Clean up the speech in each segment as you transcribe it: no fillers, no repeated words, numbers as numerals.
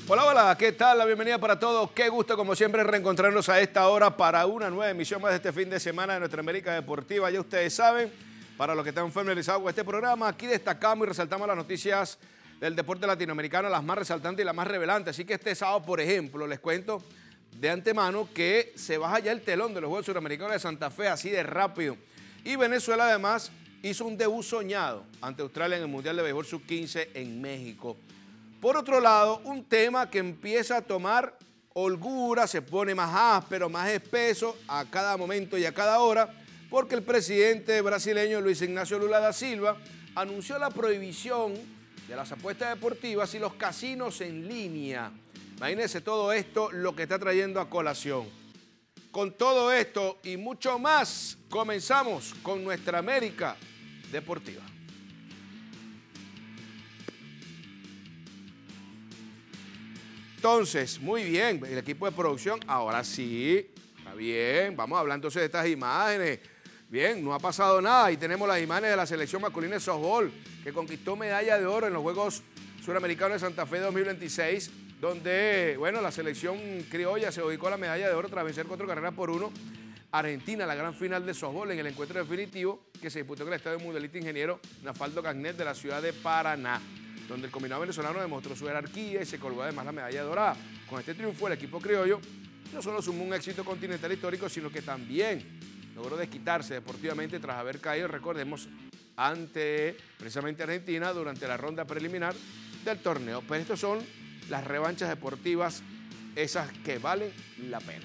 Hola, hola, ¿qué tal? La bienvenida para todos. Qué gusto, como siempre, reencontrarnos a esta hora para una nueva emisión más de este fin de semana de nuestra América Deportiva. Ya ustedes saben, para los que están familiarizados con este programa, aquí destacamos y resaltamos las noticias del deporte latinoamericano, las más resaltantes y las más revelantes. Así que este sábado, por ejemplo, les cuento de antemano que se baja ya el telón de los Juegos Suramericanos de Santa Fe, así de rápido. Y Venezuela, además, hizo un debut soñado ante Australia en el Mundial de Béisbol Sub-15 en México. Por otro lado, un tema que empieza a tomar holgura, se pone más áspero, más espeso a cada momento y a cada hora, porque el presidente brasileño Luis Ignacio Lula da Silva anunció la prohibición de las apuestas deportivas y los casinos en línea. Imagínense todo esto, lo que está trayendo a colación. Con todo esto y mucho más, comenzamos con nuestra América Deportiva. Entonces, muy bien, el equipo de producción, ahora sí, está bien, vamos a hablar entonces de estas imágenes. Bien, no ha pasado nada y tenemos las imágenes de la selección masculina de softball que conquistó medalla de oro en los Juegos Suramericanos de Santa Fe 2026, donde, bueno, la selección criolla se ubicó la medalla de oro tras vencer 4-1 Argentina, la gran final de softball en el encuentro definitivo que se disputó en el Estadio Mundialista Ingeniero Nafaldo Cagnet de la ciudad de Paraná, donde el combinado venezolano demostró su jerarquía y se colgó además la medalla dorada. Con este triunfo, el equipo criollo no solo sumó un éxito continental histórico, sino que también logró desquitarse deportivamente tras haber caído, recordemos, ante precisamente Argentina durante la ronda preliminar del torneo. Pero estas son las revanchas deportivas, esas que valen la pena.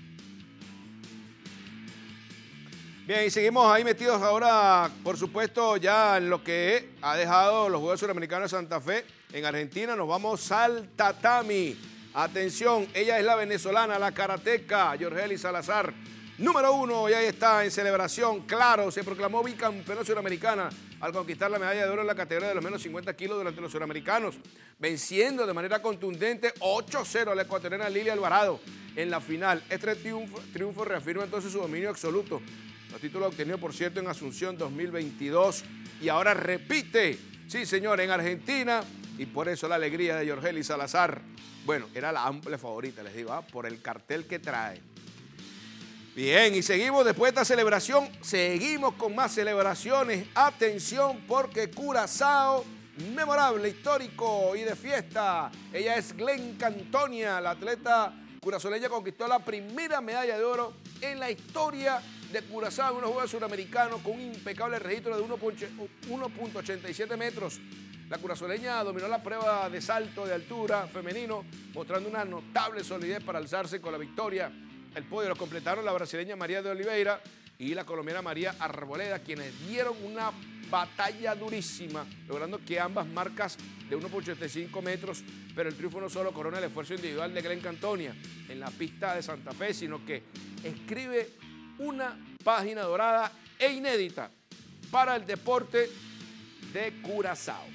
Bien, y seguimos ahí metidos ahora, por supuesto, ya en lo que ha dejado los Juegos Suramericanos de Santa Fe en Argentina. Nos vamos al tatami. Atención, ella es la venezolana, la karateca, Yorgely Salazar, número 1, y ahí está en celebración. Claro, se proclamó bicampeona suramericana al conquistar la medalla de oro en la categoría de los menos 50 kilos durante los suramericanos, venciendo de manera contundente 8-0 a la ecuatoriana Lilia Alvarado en la final. Este triunfo reafirma entonces su dominio absoluto. Los títulos obtenidos, por cierto, en Asunción 2022 y ahora repite, sí señor, en Argentina, y por eso la alegría de Yorgely Salazar. Bueno, era la amplia favorita, les digo, por el cartel que trae. Bien, y seguimos después de esta celebración, seguimos con más celebraciones. Atención, porque Curazao, memorable, histórico y de fiesta. Ella es Glenn Cantonia, la atleta curazoleña, conquistó la primera medalla de oro en la historia de Curazao en unos Juegos Suramericanos con un impecable registro de 1.87 metros. La curazoleña dominó la prueba de salto de altura femenino, mostrando una notable solidez para alzarse con la victoria. El podio lo completaron la brasileña María de Oliveira y la colombiana María Arboleda, quienes dieron una batalla durísima, logrando que ambas marcas de 1.85 metros, pero el triunfo no solo corona el esfuerzo individual de Glenn Cantonia en la pista de Santa Fe, sino que escribe una página dorada e inédita para el deporte de Curazao.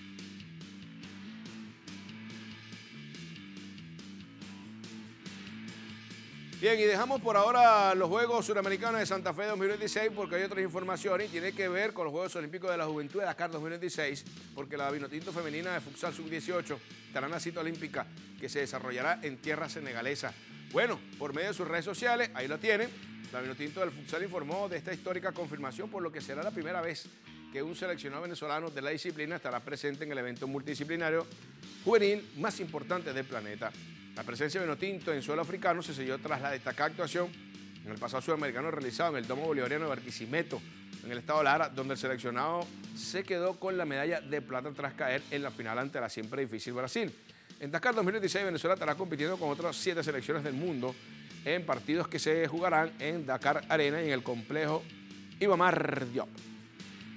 Bien, y dejamos por ahora los Juegos Suramericanos de Santa Fe 2026 porque hay otras informaciones y tiene que ver con los Juegos Olímpicos de la Juventud de Dakar 2026, porque la Vinotinto femenina de futsal sub-18 estará en la cita olímpica que se desarrollará en tierra senegalesa. Bueno, por medio de sus redes sociales, ahí lo tienen, la Vinotinto del futsal informó de esta histórica confirmación, por lo que será la primera vez que un seleccionado venezolano de la disciplina estará presente en el evento multidisciplinario juvenil más importante del planeta. La presencia de Vinotinto en suelo africano se selló tras la destacada actuación en el pasado sudamericano realizado en el Domo Bolivariano de Barquisimeto, en el estado de Lara, donde el seleccionado se quedó con la medalla de plata tras caer en la final ante la siempre difícil Brasil. En Dakar 2016, Venezuela estará compitiendo con otras 7 selecciones del mundo en partidos que se jugarán en Dakar Arena y en el complejo Iba Mar Diop.